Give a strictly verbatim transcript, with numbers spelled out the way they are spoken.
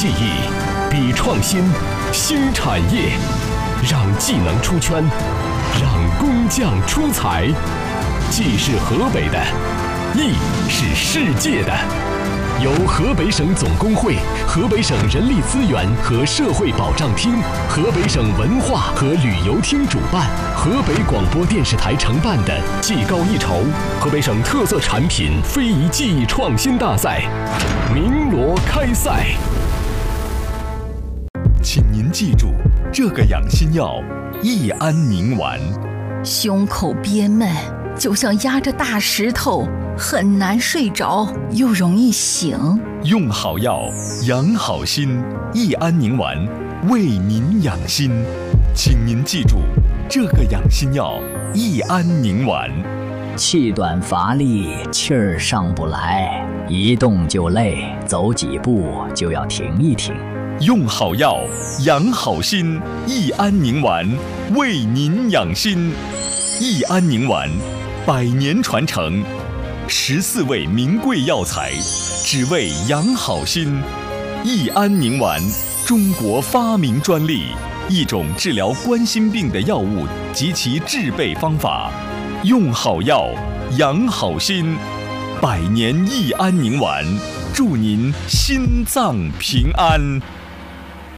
技艺，比创新，新产业，让技能出圈，让工匠出彩。技是河北的，艺是世界的。由河北省总工会、河北省人力资源和社会保障厅、河北省文化和旅游厅主办，河北广播电视台承办的技高一筹河北省特色产品非遗技艺创新大赛鸣锣开赛。 请您记住这个养心药益安宁丸。 胸口憋闷，就像压着大石头，很难睡着，又容易醒。 用好药，养好心，益安宁丸为您养心。请您记住这个养心药益安宁丸。 气短乏力，气儿上不来，一动就累，走几步就要停一停。 用好药，养好心，益安宁丸为您养心。益安宁丸百年传承，十四味名贵药材，只为养好心。益安宁丸，中国发明专利，一种治疗冠心病的药物及其制备方法。用好药，养好心，百年益安宁丸，祝您心脏平安。